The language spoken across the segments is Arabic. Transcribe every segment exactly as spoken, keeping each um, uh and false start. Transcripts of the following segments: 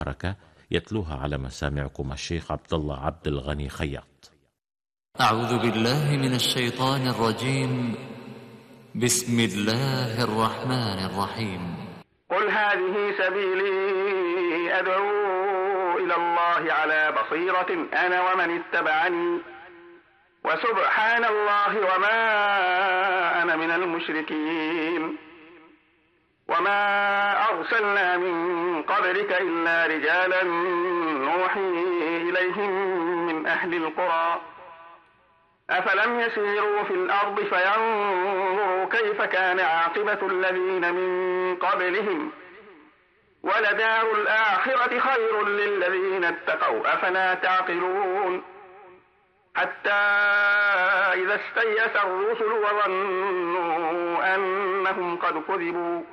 بركة يتلوها على مسامعكم الشيخ عبد الله عبد الغني خياط. أعوذ بالله من الشيطان الرجيم. بسم الله الرحمن الرحيم. قل هذه سبيلي أدعو إلى الله على بصيرة أنا ومن اتبعني وسبحان الله وما أنا من المشركين. وما أرسلنا من قبلك إلا رجالا نوحي إليهم من أهل القرى أفلم يسيروا في الأرض فينظروا كيف كان عاقبة الذين من قبلهم ولدار الآخرة خير للذين اتقوا أفلا تعقلون. حتى إذا استيأس الرسل وظنوا أنهم قد كذبوا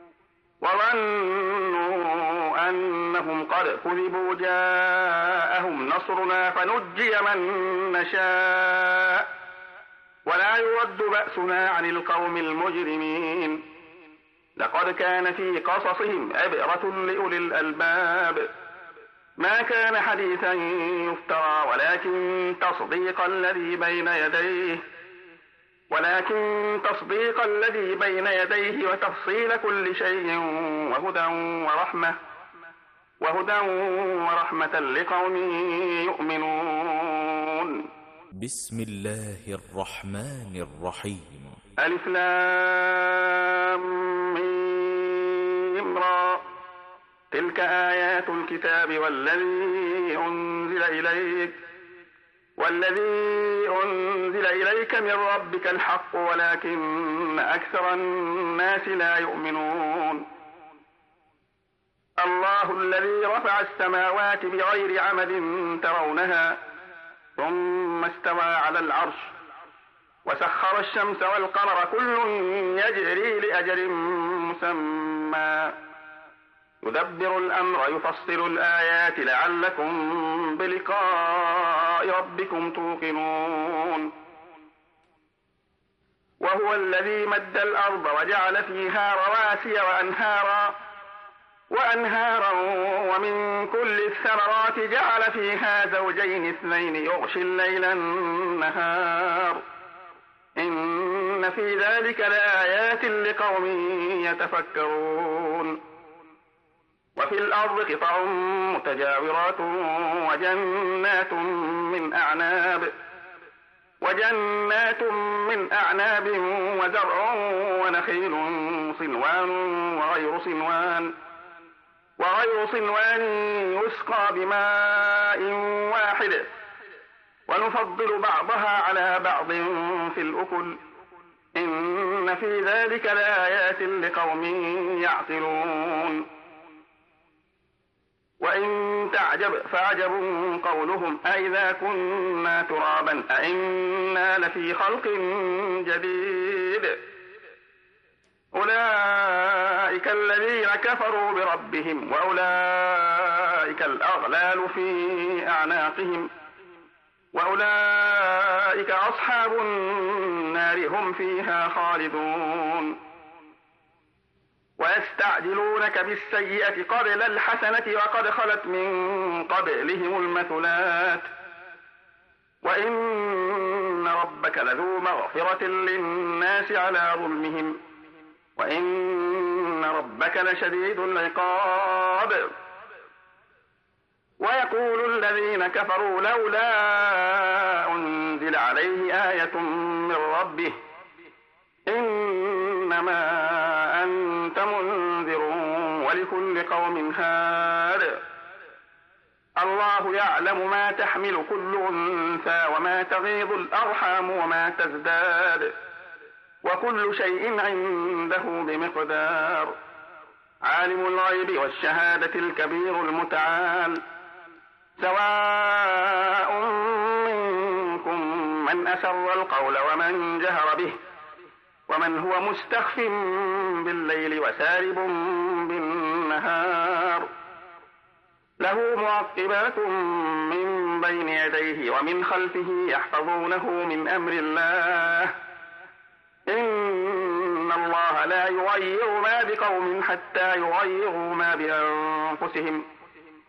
وظنوا أنهم قد كذبوا جاءهم نصرنا فنجي من نشاء ولا يرد بأسنا عن القوم المجرمين. لقد كان في قصصهم عبرة لأولي الألباب ما كان حديثا يفترى ولكن تصديق الذي بين يديه ولكن تصديق الذي بين يديه وتفصيل كل شيء وهدى ورحمة وهدى ورحمة لقوم يؤمنون. بسم الله الرحمن الرحيم. ألف لام ميم را تلك آيات الكتاب والذي أنزل إليك والذي أنزل إليك من ربك الحق ولكن أكثر الناس لا يؤمنون. الله الذي رفع السماوات بغير عمد ترونها ثم استوى على العرش وسخر الشمس والقمر كل يجري لأجل مسمى يدبر الأمر يفصل الآيات لعلكم بلقاء ربكم توقنون. وهو الذي مد الأرض وجعل فيها رواسي وأنهارا وأنهارا ومن كل الثمرات جعل فيها زوجين اثنين يغشي الليل النهار إن في ذلك لآيات لقوم يتفكرون. وفي الأرض قطع متجاورات وجنات من أعناب وجنات من أعناب وزرع ونخيل صنوان وغير صنوان وغير صنوان يسقى بماء واحد ونفضل بعضها على بعض في الأكل إن في ذلك لآيات لقوم يعقلون. وإن تعجب فعجب قولهم أئذا كنا ترابا أئنا لفي خلق جديد أولئك الذين كفروا بربهم وأولئك الأغلال في أعناقهم وأولئك أصحاب النار هم فيها خالدون. ويستعجلونك بالسيئة قبل الحسنة وقد خلت من قبلهم المثلات وإن ربك لذو مغفرة للناس على ظلمهم وإن ربك لشديد العقاب. ويقول الذين كفروا لولا أنزل عليه آية من ربه إنما أنت منذر ولكل قوم هاد. الله يعلم ما تحمل كل أنثى وما تغيض الأرحام وما تزداد وكل شيء عنده بمقدار. عالم الغيب والشهادة الكبير المتعال سواء منكم من أسر القول ومن جهر به ومن هو مستخف بالليل وسارب بالنهار له معقبات من بين يديه ومن خلفه يحفظونه من أمر الله إن الله لا يغير ما بقوم حتى يغيروا ما بأنفسهم